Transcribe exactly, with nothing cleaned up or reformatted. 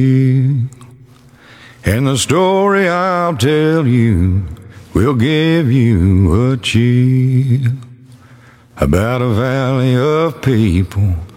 And the story I'll tell you will give you a chill about a valley of people